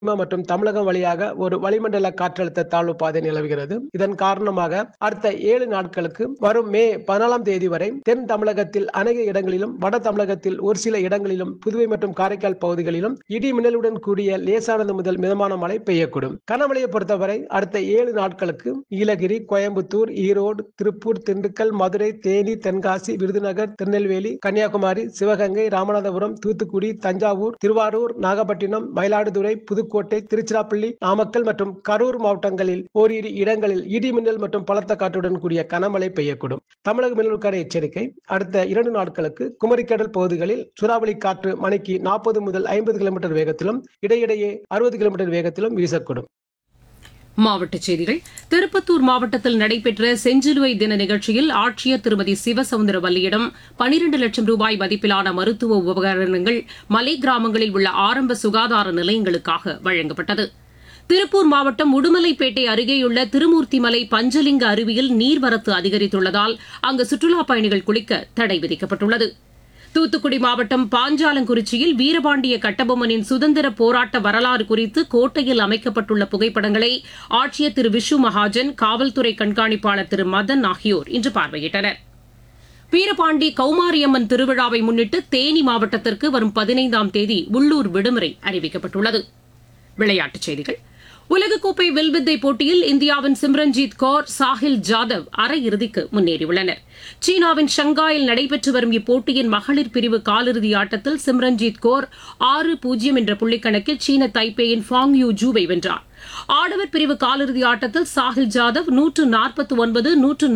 மற்றும் தமிழகம் வழியாக ஒரு வளிமண்டல காற்றழுத்த தாழ்வு பாதை நிலவுகிறது. இதன் காரணமாக அடுத்த 7 நாட்களுக்கு வரும் மே 14ஆம் தேதி வரை தென் தமிழகத்தில் அநேக இடங்களிலும், வட தமிழகத்தில் ஒரு சில இடங்களிலும், புதுவை மற்றும் காரைக்கால் பகுதிகளிலும் இடி மின்னலுடன் கூடிய லேசானது முதல் மிதமான மழை பெய்யக்கூடும். கனமழையை பொறுத்தவரை அடுத்த 7 நாட்களுக்கு நீலகிரி, கோயம்புத்தூர், ஈரோடு, திருப்பூர், திண்டுக்கல், மதுரை, தேனி, தென்காசி, விருதுநகர், திருநெல்வேலி, கன்னியாகுமரி, சிவகங்கை, ராமநாதபுரம், தூத்துக்குடி, தஞ்சாவூர், திருவாரூர், நாகப்பட்டினம், மயிலாடுதுறை, புதுக்கோட்டை, திருச்சிராப்பள்ளி, நாமக்கல் மற்றும் கரூர் மாவட்டங்களில் ஓரிரு இடங்களில் இடி மின்னல் மற்றும் பலத்த காற்றுடன் கூடிய கனமழை பெய்யக்கூடும். தமிழக மின்னலுக்கான எச்சரிக்கை: அடுத்த 2 நாட்களுக்கு குமரிக்கடல் பகுதிகளில் சூறாவளி காற்று மணிக்கு 40 முதல் 50 கிலோமீட்டர் வேகத்திலும், இடையிடையே 60 கிலோமீட்டர் வேகத்திலும் வீசக்கூடும். மாவட்டச் செய்திகள். திருப்பத்தூர் மாவட்டத்தில் நடைபெற்ற செஞ்சிலுவை தின நிகழ்ச்சியில் ஆட்சியர் திருமதி சிவசவுந்தரவல்லியிடம் 12 லட்சம் ரூபாய் மதிப்பிலான மருத்துவ உபகரணங்கள் மலை கிராமங்களில் உள்ள ஆரம்ப சுகாதார நிலையங்களுக்காக வழங்கப்பட்டது. திருப்பூர் மாவட்டம் உடுமலைப்பேட்டை அருகேயுள்ள திருமூர்த்திமலை பஞ்சலிங்க அருவியில் நீர்வரத்து அதிகரித்துள்ளதால் அங்கு சுற்றுலாப் பயணிகள் குளிக்க தடை விதிக்கப்பட்டுள்ளது. தூத்துக்குடி மாவட்டம் பாஞ்சாலங்குறிச்சியில் வீரபாண்டிய கட்டபொம்மனின் சுதந்திர போராட்ட வரலாறு குறித்து கோட்டையில் அமைக்கப்பட்டுள்ள புகைப்படங்களை ஆட்சியர் திரு விஷு மகாஜன், காவல்துறை கண்காணிப்பாளர் திரு மதன் ஆகியோர் இன்று பார்வையிட்டனர். வீரபாண்டி கௌமாரியம்மன் திருவிழாவை முன்னிட்டு தேனி மாவட்டத்திற்கு வரும் 15ஆம் தேதி உள்ளூர் விடுமுறை அறிவிக்கப்பட்டுள்ளது. விளையாட்டுச் செய்திகள். உலகக்கோப்பை வில்வித்தை போட்டியில் இந்தியாவின் சிம்ரன்ஜீத் கௌர், சாஹில் ஜாதவ் அரையிறுதிக்கு முன்னேறியுள்ளனர். சீனாவின் ஷங்காயில் நடைபெற்று வரும் இப்போட்டியின் மகளிர் பிரிவு காலிறுதி ஆட்டத்தில் சிம்ரன்ஜீத் கௌர் 6-0 என்ற புள்ளிக்கணக்கில் சீன தைப்பேயின் ஃபாங் யூ ஜூவை வென்றார். ஆடவர் பிரிவு காலிறுதி ஆட்டத்தில் சாஹில் ஜாதவ் 149,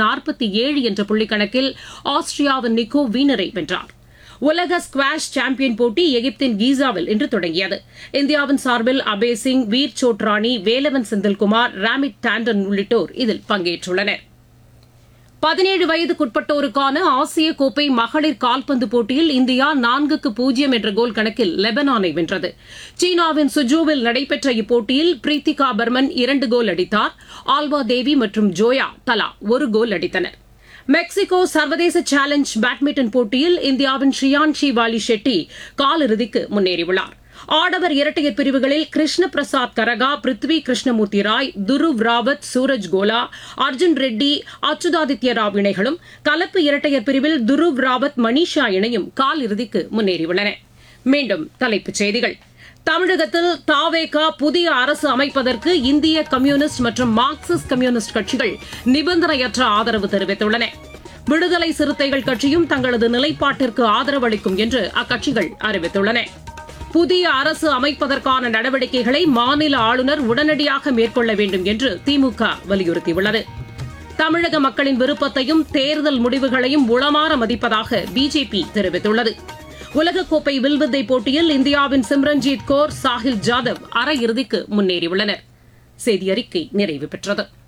147 என்ற புள்ளிக்கணக்கில் ஆஸ்திரியாவின் நிக்கோ வீனரை வென்றார். உலக ஸ்குவாஷ் சாம்பியன் போட்டி எகிப்தின் கீசாவில் இன்று தொடங்கியது. இந்தியாவின் சார்பில் அபய் சிங், வீர் சோட்ரானி, வேலவன் செந்தில்குமார், ராமிட் டாண்டன் உள்ளிட்டோர் இதில் பங்கேற்றுள்ளனர். 17 வயதுக்குட்பட்டோருக்கான ஆசிய கோப்பை மகளிர் கால்பந்து போட்டியில் இந்தியா 4-0 என்ற கோல் கணக்கில் லெபனானை வென்றது. சீனாவின் சுஜூவில் நடைபெற்ற இப்போட்டியில் பிரீத்திகா பர்மன் 2 கோல் அடித்தார். ஆல்வா தேவி மற்றும் ஜோயா தலா 1 கோல் அடித்தனர். மெக்சிகோ சர்வதேச சேலஞ்ச் பேட்மிண்டன் போட்டியில் இந்தியாவின் ஷியான்ஷி வாலி ஷெட்டி காலிறுதிக்கு முன்னேறியுள்ளார். ஆடவர் இரட்டையர் பிரிவுகளில் கிருஷ்ண பிரசாத் கரகா, பிருத்வி கிருஷ்ணமூர்த்தி ராய், துருவ் ராவத், சூரஜ் கோலா, அர்ஜுன் ரெட்டி, அச்சுதாதித்ய ராவ் இணைகளும், கலப்பு இரட்டையர் பிரிவில் துருவ் ராவத், மணிஷா இணையும் காலிறுதிக்கு முன்னேறியுள்ளன. மீண்டும் தலைப்புச் செய்திகள். தமிழகத்தில் தாவேகா புதிய அரசு அமைப்பதற்கு இந்திய கம்யூனிஸ்ட் மற்றும் மார்க்சிஸ்ட் கம்யூனிஸ்ட் கட்சிகள் நிபந்தனையற்ற ஆதரவு தெரிவித்துள்ளன. விடுதலை சிறுத்தைகள் கட்சியும் தங்களது நிலைப்பாட்டிற்கு ஆதரவு அளிக்கும் என்று அக்கட்சிகள் அறிவித்துள்ளன. புதிய அரசு அமைப்பதற்கான நடவடிக்கைகளை மாநில ஆளுநர் உடனடியாக மேற்கொள்ள வேண்டும் என்று திமுக வலியுறுத்தியுள்ளது. தமிழக மக்களின் விருப்பத்தையும் தேர்தல் முடிவுகளையும் உளமாற மதிப்பதாக பிஜேபி தெரிவித்துள்ளது. உலகக்கோப்பை வில்வித்தை போட்டியில் இந்தியாவின் சிம்ரன்ஜீத் கௌர், சாஹில் ஜாதவ் அரையிறுதிக்கு முன்னேறியுள்ளனர். செய்தி அறிக்கை நிறைவு பெற்றது.